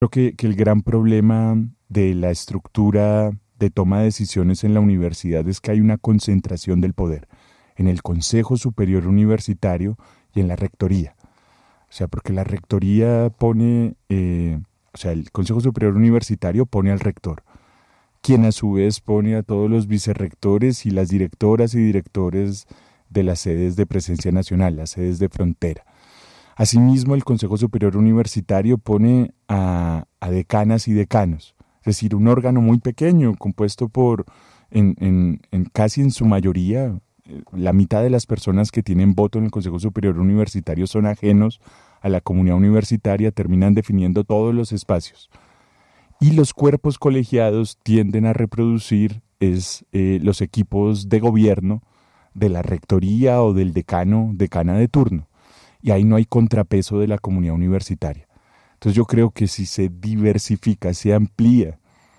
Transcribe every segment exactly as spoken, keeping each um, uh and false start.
Creo que, que el gran problema de la estructura de toma de decisiones en la universidad es que hay una concentración del poder en el Consejo Superior Universitario y en la Rectoría. O sea, porque la Rectoría pone, eh, o sea, el Consejo Superior Universitario pone al rector, quien a su vez pone a todos los vicerrectores y las directoras y directores de las sedes de presencia nacional, las sedes de frontera. Asimismo, el Consejo Superior Universitario pone a, a decanas y decanos, es decir, un órgano muy pequeño, compuesto por, en, en, en casi en su mayoría, la mitad de las personas que tienen voto en el Consejo Superior Universitario son ajenos a la comunidad universitaria, terminan definiendo todos los espacios. Y los cuerpos colegiados tienden a reproducir es, eh, los equipos de gobierno de la rectoría o del decano, decana de turno. Y ahí no hay contrapeso de la comunidad universitaria. Entonces yo creo que si se diversifica, se amplía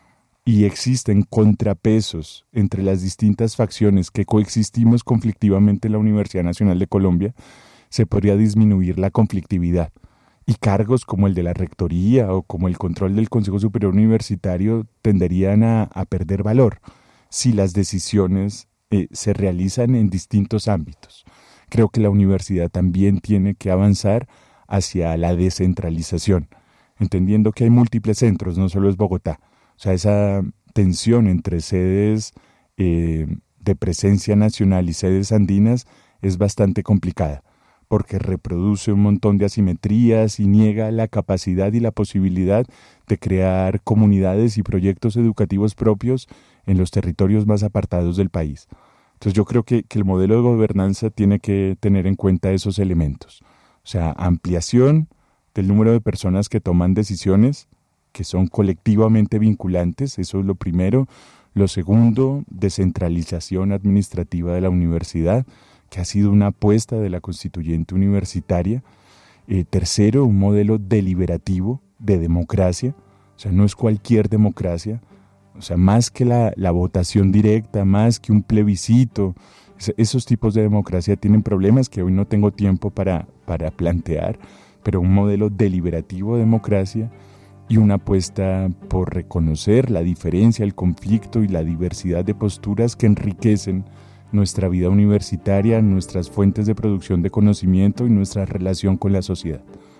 y existen contrapesos entre las distintas facciones que coexistimos conflictivamente en la Universidad Nacional de Colombia, se podría disminuir la conflictividad. Y cargos como el de la rectoría o como el control del Consejo Superior Universitario tenderían a, a perder valor si las decisiones eh, se realizan en distintos ámbitos. Creo que la universidad también tiene que avanzar hacia la descentralización, entendiendo que hay múltiples centros, no solo es Bogotá. O sea, esa tensión entre sedes eh, de presencia nacional y sedes andinas es bastante complicada, porque reproduce un montón de asimetrías y niega la capacidad y la posibilidad de crear comunidades y proyectos educativos propios en los territorios más apartados del país. Entonces yo creo que, que el modelo de gobernanza tiene que tener en cuenta esos elementos. O sea, ampliación del número de personas que toman decisiones que son colectivamente vinculantes, eso es lo primero. Lo segundo, descentralización administrativa de la universidad, que ha sido una apuesta de la constituyente universitaria. Eh, tercero, un modelo deliberativo de democracia, o sea, no es cualquier democracia, o sea, más que la, la votación directa, más que un plebiscito. Esos tipos de democracia tienen problemas que hoy no tengo tiempo para, para plantear, pero un modelo deliberativo de democracia y una apuesta por reconocer la diferencia, el conflicto y la diversidad de posturas que enriquecen nuestra vida universitaria, nuestras fuentes de producción de conocimiento y nuestra relación con la sociedad.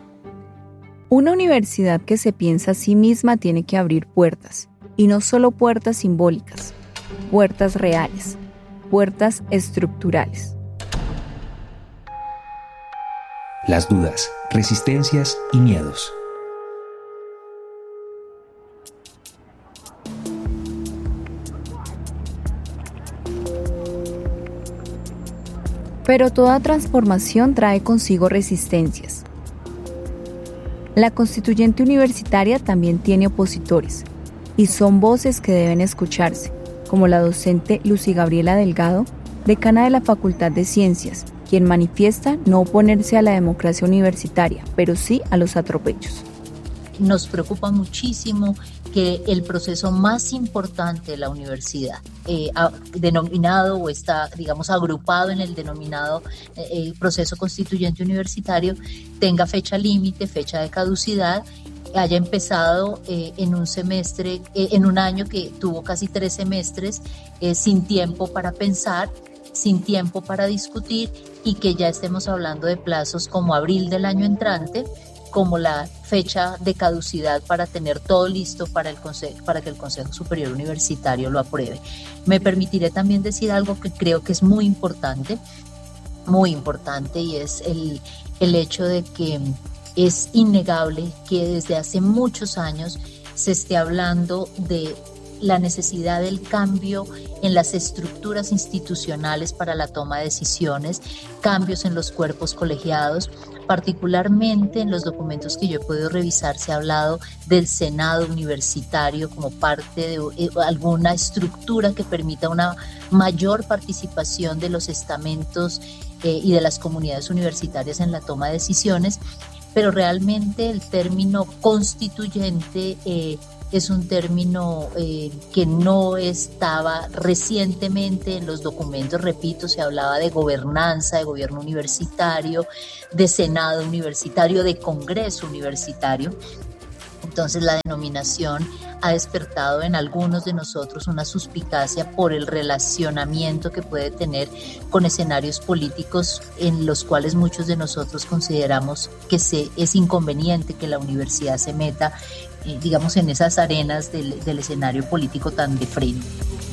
Una universidad que se piensa a sí misma tiene que abrir puertas, y no solo puertas simbólicas, puertas reales, puertas estructurales. Las dudas, resistencias y miedos. Pero toda transformación trae consigo resistencias. La constituyente universitaria también tiene opositores, y son voces que deben escucharse, como la docente Lucy Gabriela Delgado, decana de la Facultad de Ciencias, quien manifiesta no oponerse a la democracia universitaria, pero sí a los atropellos. Nos preocupa muchísimo que el proceso más importante de la universidad, eh, a, denominado o está, digamos, agrupado en el denominado eh, el proceso constituyente universitario, tenga fecha límite, fecha de caducidad, haya empezado eh, en un semestre, eh, en un año que tuvo casi tres semestres, eh, sin tiempo para pensar, sin tiempo para discutir, y que ya estemos hablando de plazos como abril del año entrante, como la fecha de caducidad para tener todo listo para, el Consejo, para que el Consejo Superior Universitario lo apruebe. Me permitiré también decir algo que creo que es muy importante, muy importante, y es el, el hecho de que es innegable que desde hace muchos años se esté hablando de la necesidad del cambio en las estructuras institucionales para la toma de decisiones, cambios en los cuerpos colegiados. Particularmente en los documentos que yo he podido revisar se ha hablado del Senado universitario como parte de alguna estructura que permita una mayor participación de los estamentos eh, y de las comunidades universitarias en la toma de decisiones, pero realmente el término constituyente eh, es un término eh, que no estaba recientemente en los documentos. Repito, se hablaba de gobernanza, de gobierno universitario, de senado universitario, de congreso universitario. Entonces la denominación ha despertado en algunos de nosotros una suspicacia por el relacionamiento que puede tener con escenarios políticos en los cuales muchos de nosotros consideramos que se, es inconveniente que la universidad se meta, eh, digamos, en esas arenas del, del escenario político tan de frente.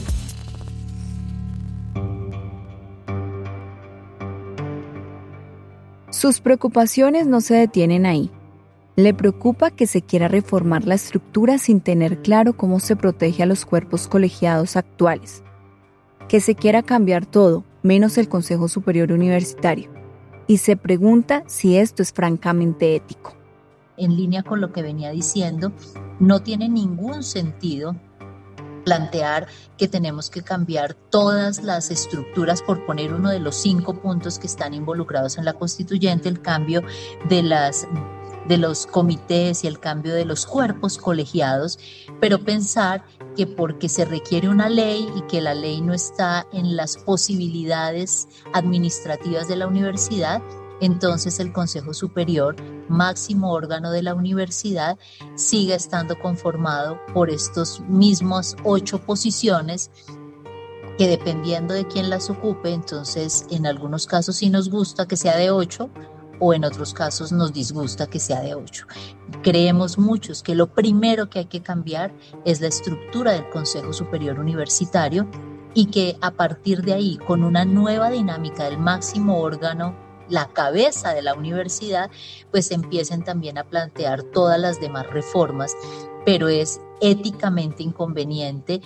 Sus preocupaciones no se detienen ahí. Le preocupa que se quiera reformar la estructura sin tener claro cómo se protege a los cuerpos colegiados actuales. Que se quiera cambiar todo, menos el Consejo Superior Universitario. Y se pregunta si esto es francamente ético. En línea con lo que venía diciendo, no tiene ningún sentido plantear que tenemos que cambiar todas las estructuras, por poner uno de los cinco puntos que están involucrados en la constituyente, el cambio de las de los comités y el cambio de los cuerpos colegiados, pero pensar que porque se requiere una ley y que la ley no está en las posibilidades administrativas de la universidad, entonces el Consejo Superior, máximo órgano de la universidad, sigue estando conformado por estos mismos ocho posiciones que, dependiendo de quién las ocupe, entonces en algunos casos sí nos gusta que sea de ocho, o en otros casos nos disgusta que sea de ocho. Creemos muchos que lo primero que hay que cambiar es la estructura del Consejo Superior Universitario y que a partir de ahí, con una nueva dinámica del máximo órgano, la cabeza de la universidad, pues empiecen también a plantear todas las demás reformas, pero es éticamente inconveniente,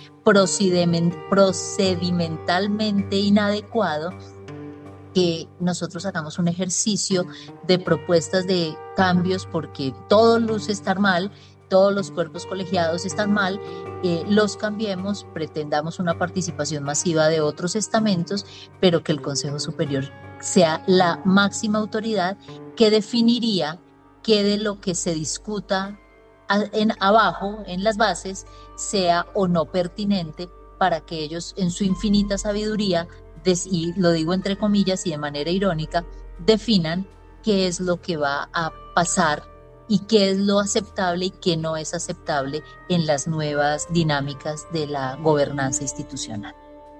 procedimentalmente inadecuado que nosotros hagamos un ejercicio de propuestas de cambios porque todo luce estar mal, todos los cuerpos colegiados están mal, eh, los cambiemos, pretendamos una participación masiva de otros estamentos, pero que el Consejo Superior sea la máxima autoridad que definiría qué de lo que se discuta en, abajo, en las bases, sea o no pertinente para que ellos, en su infinita sabiduría, y lo digo entre comillas y de manera irónica, definan qué es lo que va a pasar y qué es lo aceptable y qué no es aceptable en las nuevas dinámicas de la gobernanza institucional.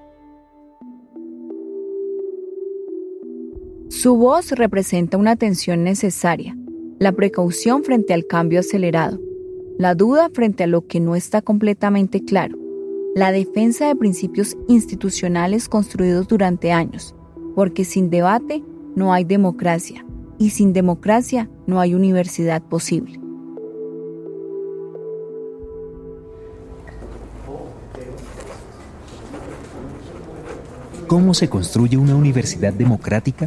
Su voz representa una tensión necesaria, la precaución frente al cambio acelerado, la duda frente a lo que no está completamente claro, la defensa de principios institucionales construidos durante años, porque sin debate no hay democracia, y sin democracia no hay universidad posible. ¿Cómo se construye una universidad democrática?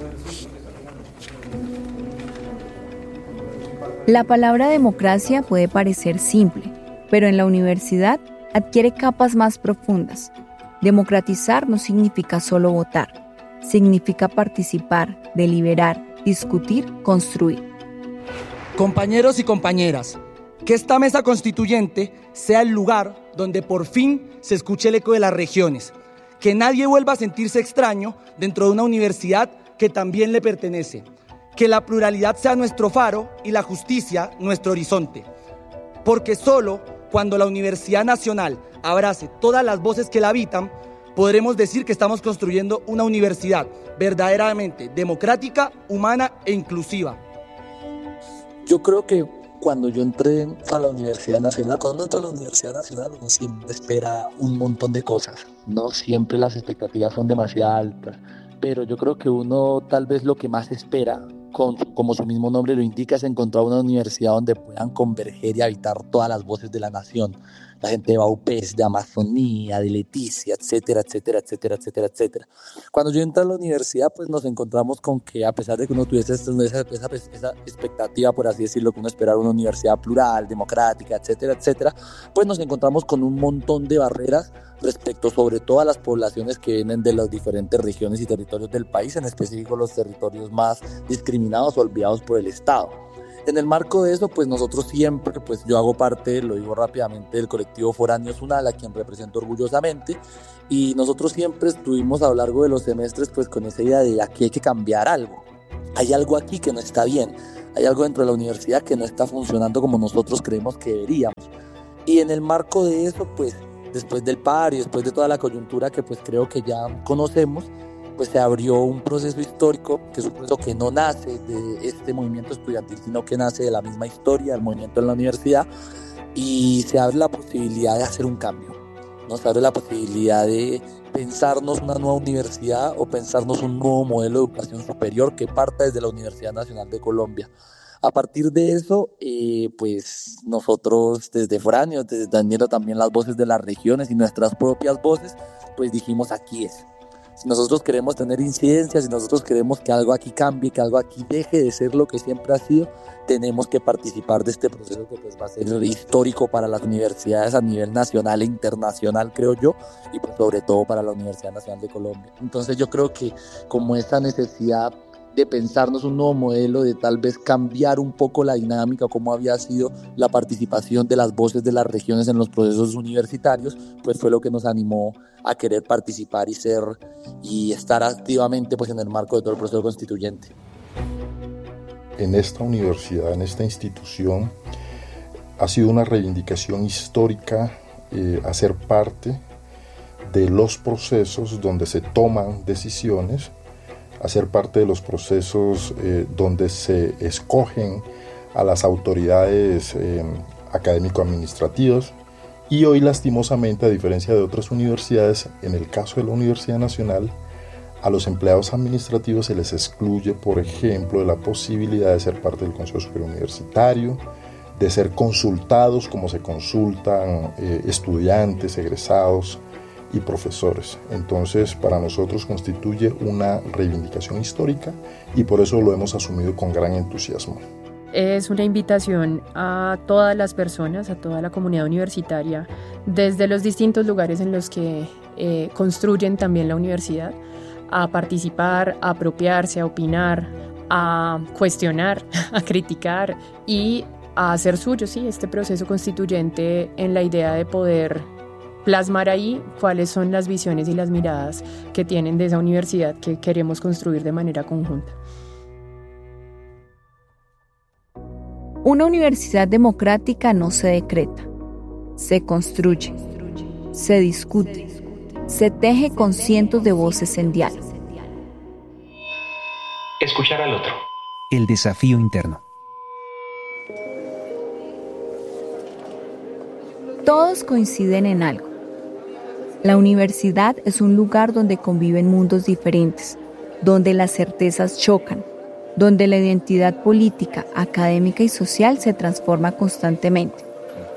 La palabra democracia puede parecer simple, pero en la universidad adquiere capas más profundas. Democratizar no significa solo votar, significa participar, deliberar, discutir, construir. Compañeros y compañeras, que esta mesa constituyente sea el lugar donde por fin se escuche el eco de las regiones, que nadie vuelva a sentirse extraño dentro de una universidad que también le pertenece, que la pluralidad sea nuestro faro y la justicia nuestro horizonte, porque solo cuando la Universidad Nacional abrace todas las voces que la habitan, podremos decir que estamos construyendo una universidad verdaderamente democrática, humana e inclusiva. Yo creo que cuando yo entré a la Universidad Nacional, cuando uno entra a la Universidad Nacional, uno siempre espera un montón de cosas. No siempre las expectativas son demasiado altas, pero yo creo que uno tal vez lo que más espera, con, como su mismo nombre lo indica, es encontrar una universidad donde puedan converger y habitar todas las voces de la nación. La gente de Baupés, de Amazonía, de Leticia, etcétera, etcétera, etcétera, etcétera, etcétera. Cuando yo entré a la universidad, pues nos encontramos con que, a pesar de que uno tuviese esa, esa, esa expectativa, por así decirlo, que uno esperaba una universidad plural, democrática, etcétera, etcétera, pues nos encontramos con un montón de barreras respecto sobre todo a las poblaciones que vienen de las diferentes regiones y territorios del país, en específico los territorios más discriminados o olvidados por el Estado. En el marco de eso, pues nosotros siempre, pues yo hago parte, lo digo rápidamente, del colectivo Foráneos UNAL, a quien represento orgullosamente, y nosotros siempre estuvimos a lo largo de los semestres pues con esa idea de aquí hay que cambiar algo, hay algo aquí que no está bien, hay algo dentro de la universidad que no está funcionando como nosotros creemos que deberíamos. Y en el marco de eso, pues después del paro y después de toda la coyuntura que pues creo que ya conocemos, pues se abrió un proceso histórico, que es un proceso que no nace de este movimiento estudiantil, sino que nace de la misma historia del movimiento en la universidad, y se abre la posibilidad de hacer un cambio, ¿no? Se abre la posibilidad de pensarnos una nueva universidad o pensarnos un nuevo modelo de educación superior que parta desde la Universidad Nacional de Colombia. A partir de eso, eh, pues nosotros desde Foráneo, desde Daniela, también las voces de las regiones y nuestras propias voces, pues dijimos aquí es. Si nosotros queremos tener incidencia, si nosotros queremos que algo aquí cambie, que algo aquí deje de ser lo que siempre ha sido, tenemos que participar de este proceso que pues va a ser histórico para las universidades a nivel nacional e internacional, creo yo, y pues sobre todo para la Universidad Nacional de Colombia. Entonces yo creo que como esta necesidad de pensarnos un nuevo modelo, de tal vez cambiar un poco la dinámica, como había sido la participación de las voces de las regiones en los procesos universitarios, pues fue lo que nos animó a querer participar y ser y estar activamente pues en el marco de todo el proceso constituyente. En esta universidad, en esta institución, ha sido una reivindicación histórica eh, hacer parte de los procesos donde se toman decisiones, hacer parte de los procesos eh, donde se escogen a las autoridades eh, académico-administrativas, y hoy lastimosamente, a diferencia de otras universidades, en el caso de la Universidad Nacional, a los empleados administrativos se les excluye, por ejemplo, de la posibilidad de ser parte del Consejo Superior Universitario, de ser consultados como se consultan eh, estudiantes, egresados y profesores. Entonces, para nosotros constituye una reivindicación histórica y por eso lo hemos asumido con gran entusiasmo. Es una invitación a todas las personas, a toda la comunidad universitaria, desde los distintos lugares en los que eh, construyen también la universidad, a participar, a apropiarse, a opinar, a cuestionar, a criticar y a hacer suyo, sí, este proceso constituyente en la idea de poder plasmar ahí cuáles son las visiones y las miradas que tienen de esa universidad que queremos construir de manera conjunta. Una universidad democrática no se decreta, se construye, se discute, se teje con cientos de voces en diálogo. Escuchar al otro. El desafío interno. Todos coinciden en algo. La universidad es un lugar donde conviven mundos diferentes, donde las certezas chocan, donde la identidad política, académica y social se transforma constantemente.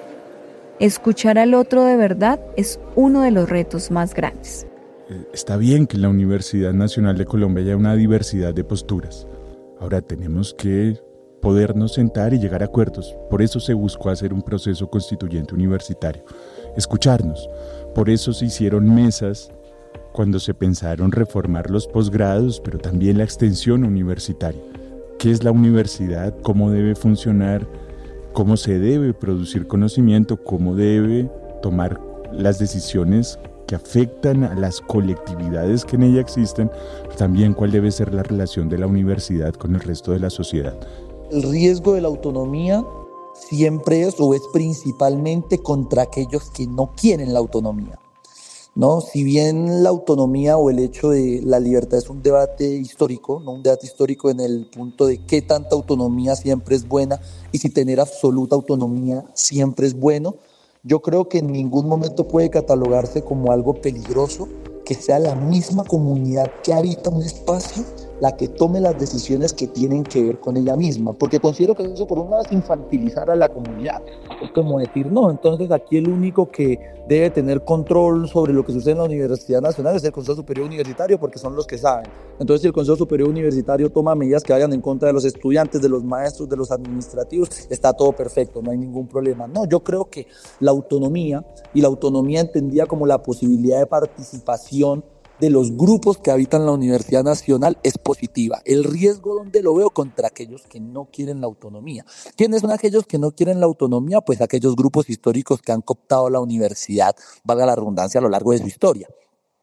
Escuchar al otro de verdad es uno de los retos más grandes. Está bien que en la Universidad Nacional de Colombia haya una diversidad de posturas. Ahora tenemos que podernos sentar y llegar a acuerdos. Por eso se buscó hacer un proceso constituyente universitario. Escucharnos. Por eso se hicieron mesas cuando se pensaron reformar los posgrados, pero también la extensión universitaria. ¿Qué es la universidad? ¿Cómo debe funcionar? ¿Cómo se debe producir conocimiento? ¿Cómo debe tomar las decisiones que afectan a las colectividades que en ella existen? También cuál debe ser la relación de la universidad con el resto de la sociedad. El riesgo de la autonomía siempre es o es principalmente contra aquellos que no quieren la autonomía, ¿no? Si bien la autonomía o el hecho de la libertad es un debate histórico, ¿no? Un debate histórico en el punto de qué tanta autonomía siempre es buena y si tener absoluta autonomía siempre es bueno, yo creo que en ningún momento puede catalogarse como algo peligroso que sea la misma comunidad que habita un espacio la que tome las decisiones que tienen que ver con ella misma, porque considero que eso por un lado es infantilizar a la comunidad, es como decir, no, entonces aquí el único que debe tener control sobre lo que sucede en la Universidad Nacional es el Consejo Superior Universitario, porque son los que saben. Entonces si el Consejo Superior Universitario toma medidas que vayan en contra de los estudiantes, de los maestros, de los administrativos, está todo perfecto, no hay ningún problema. No, yo creo que la autonomía, y la autonomía entendida como la posibilidad de participación de los grupos que habitan la Universidad Nacional es positiva. El riesgo donde lo veo contra aquellos que no quieren la autonomía. ¿Quiénes son aquellos que no quieren la autonomía? Pues aquellos grupos históricos que han cooptado la universidad, valga la redundancia, a lo largo de su historia.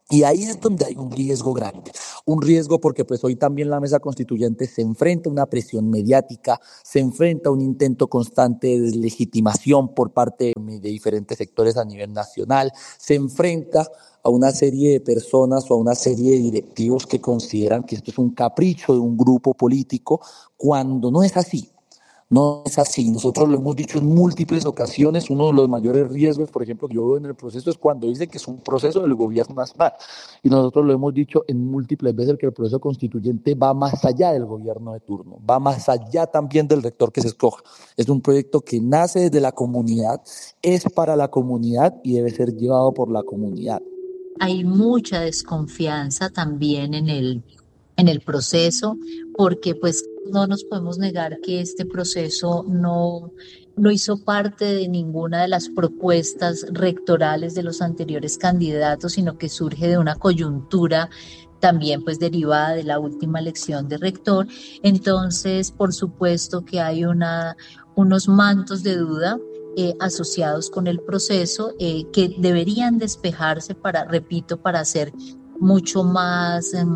Y ahí es donde hay un riesgo grande, un riesgo porque pues hoy también la mesa constituyente se enfrenta a una presión mediática, se enfrenta a un intento constante de deslegitimación por parte de diferentes sectores a nivel nacional, se enfrenta a una serie de personas o a una serie de directivos que consideran que esto es un capricho de un grupo político, cuando no es así. No es así. Nosotros lo hemos dicho en múltiples ocasiones. Uno de los mayores riesgos, por ejemplo, que yo veo en el proceso es cuando dice que es un proceso del gobierno nacional. Y nosotros lo hemos dicho en múltiples veces que el proceso constituyente va más allá del gobierno de turno, va más allá también del rector que se escoja. Es un proyecto que nace desde la comunidad, es para la comunidad y debe ser llevado por la comunidad. Hay mucha desconfianza también en el, en el proceso, porque pues no nos podemos negar que este proceso no, no hizo parte de ninguna de las propuestas rectorales de los anteriores candidatos, sino que surge de una coyuntura también pues derivada de la última elección de rector. Entonces, por supuesto que hay una, unos mantos de duda eh, asociados con el proceso eh, que deberían despejarse para, repito, para hacer mucho más eh,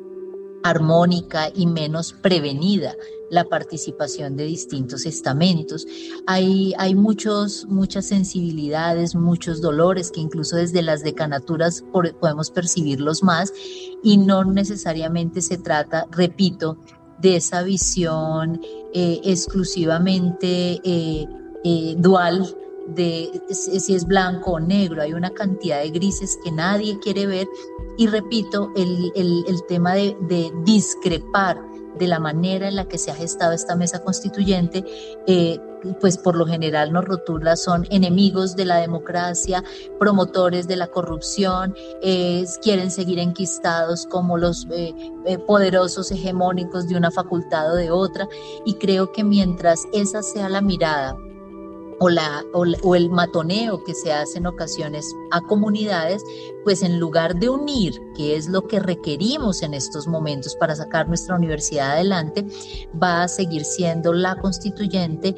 armónica y menos prevenida la participación de distintos estamentos. Hay, hay muchos, muchas sensibilidades, muchos dolores que incluso desde las decanaturas por, podemos percibirlos más, y no necesariamente se trata, repito, de esa visión eh, exclusivamente eh, eh, dual de si es blanco o negro. Hay una cantidad de grises que nadie quiere ver, y repito, el, el, el tema de, de discrepar de la manera en la que se ha gestado esta mesa constituyente, eh, pues por lo general nos rotula, son enemigos de la democracia, promotores de la corrupción, eh, quieren seguir enquistados como los eh, eh, poderosos hegemónicos de una facultad o de otra, y creo que mientras esa sea la mirada O, la, o, la, o el matoneo que se hace en ocasiones a comunidades, pues en lugar de unir, que es lo que requerimos en estos momentos para sacar nuestra universidad adelante, va a seguir siendo la constituyente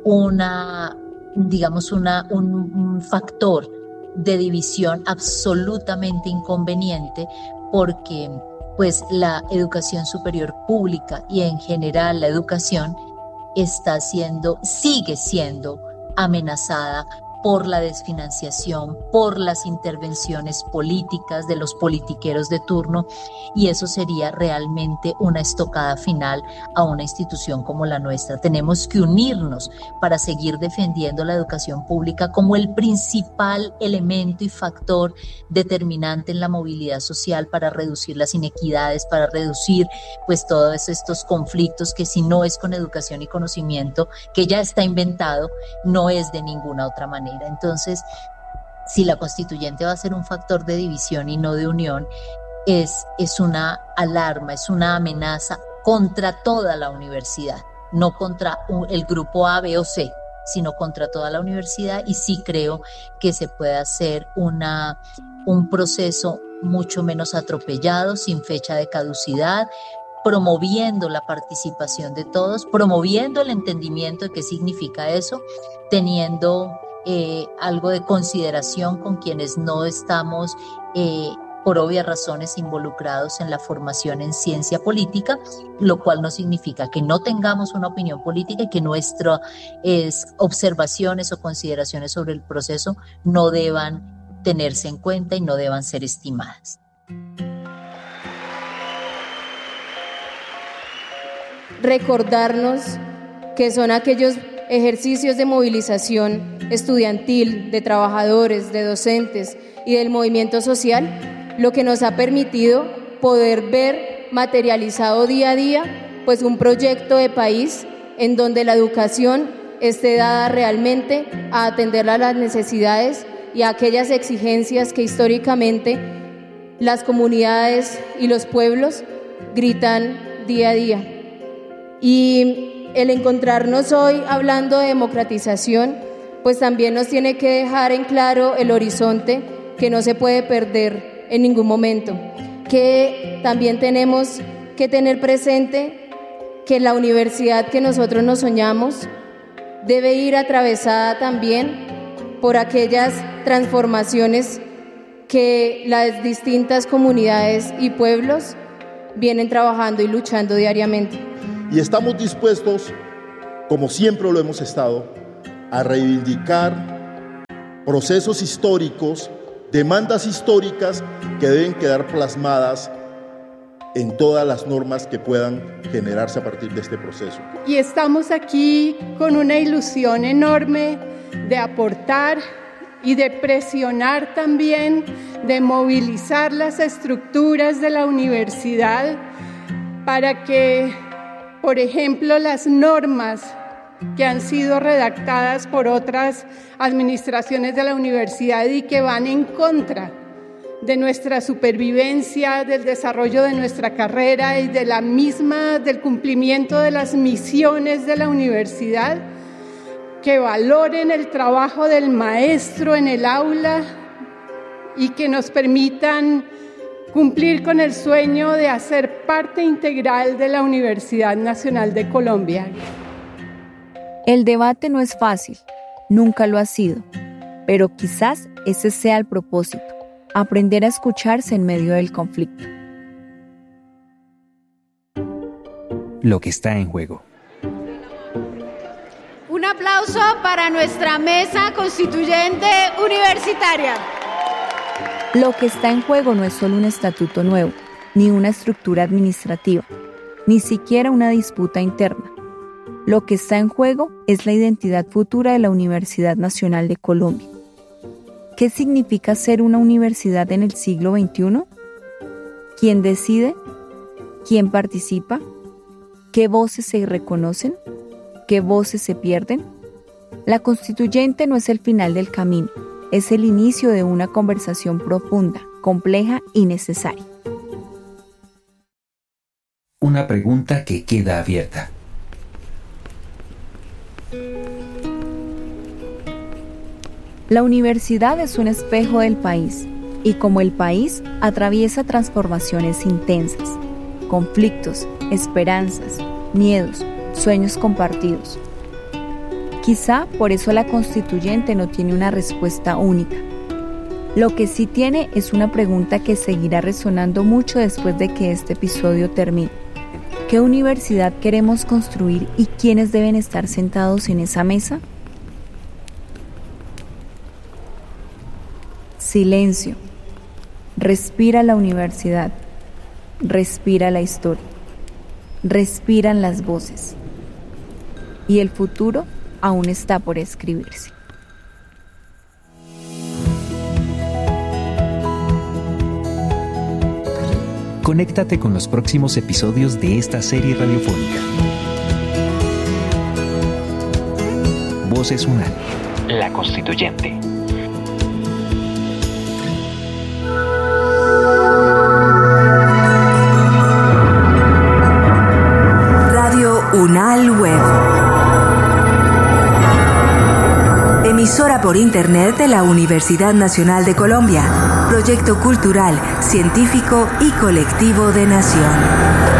una, digamos, una, un, un factor de división absolutamente inconveniente, porque pues la educación superior pública y en general la educación está siendo, sigue siendo amenazada por la desfinanciación, por las intervenciones políticas de los politiqueros de turno, y eso sería realmente una estocada final a una institución como la nuestra. Tenemos que unirnos para seguir defendiendo la educación pública como el principal elemento y factor determinante en la movilidad social, para reducir las inequidades, para reducir pues todos estos conflictos que, si no es con educación y conocimiento, que ya está inventado, no es de ninguna otra manera. Entonces, si la constituyente va a ser un factor de división y no de unión, es, es una alarma, es una amenaza contra toda la universidad, no contra un, el grupo A, B o C, sino contra toda la universidad. Y sí creo que se puede hacer una, un proceso mucho menos atropellado, sin fecha de caducidad, promoviendo la participación de todos, promoviendo el entendimiento de qué significa eso, teniendo eh, algo de consideración con quienes no estamos, eh, por obvias razones, involucrados en la formación en ciencia política, lo cual no significa que no tengamos una opinión política y que nuestras eh, observaciones o consideraciones sobre el proceso no deban tenerse en cuenta y no deban ser estimadas. Recordarnos que son aquellos ejercicios de movilización estudiantil, de trabajadores, de docentes y del movimiento social, lo que nos ha permitido poder ver materializado día a día pues un proyecto de país en donde la educación esté dada realmente a atender a las necesidades y a aquellas exigencias que históricamente las comunidades y los pueblos gritan día a día. Y el encontrarnos hoy hablando de democratización, pues también nos tiene que dejar en claro el horizonte que no se puede perder en ningún momento, que también tenemos que tener presente que la universidad que nosotros nos soñamos debe ir atravesada también por aquellas transformaciones que las distintas comunidades y pueblos vienen trabajando y luchando diariamente. Y estamos dispuestos, como siempre lo hemos estado, a reivindicar procesos históricos, demandas históricas que deben quedar plasmadas en todas las normas que puedan generarse a partir de este proceso. Y estamos aquí con una ilusión enorme de aportar y de presionar también, de movilizar las estructuras de la universidad para que, por ejemplo, las normas que han sido redactadas por otras administraciones de la universidad y que van en contra de nuestra supervivencia, del desarrollo de nuestra carrera y de la misma, del cumplimiento de las misiones de la universidad, que valoren el trabajo del maestro en el aula y que nos permitan cumplir con el sueño de hacer parte integral de la Universidad Nacional de Colombia. El debate no es fácil, nunca lo ha sido, pero quizás ese sea el propósito, aprender a escucharse en medio del conflicto. Lo que está en juego. Un aplauso para nuestra mesa constituyente universitaria. Lo que está en juego no es solo un estatuto nuevo, ni una estructura administrativa, ni siquiera una disputa interna. Lo que está en juego es la identidad futura de la Universidad Nacional de Colombia. ¿Qué significa ser una universidad en el siglo veintiuno? ¿Quién decide? ¿Quién participa? ¿Qué voces se reconocen? ¿Qué voces se pierden? La constituyente no es el final del camino, es el inicio de una conversación profunda, compleja y necesaria. Una pregunta que queda abierta. La universidad es un espejo del país y como el país atraviesa transformaciones intensas, conflictos, esperanzas, miedos, sueños compartidos. Quizá por eso la constituyente no tiene una respuesta única. Lo que sí tiene es una pregunta que seguirá resonando mucho después de que este episodio termine. ¿Qué universidad queremos construir y quiénes deben estar sentados en esa mesa? Silencio. Respira la universidad. Respira la historia. Respiran las voces. Y el futuro aún está por escribirse. Conéctate con los próximos episodios de esta serie radiofónica. Voces UNAL. La Constituyente. Radio UNAL Web. Emisora por Internet de la Universidad Nacional de Colombia. Proyecto cultural, científico y colectivo de Nación.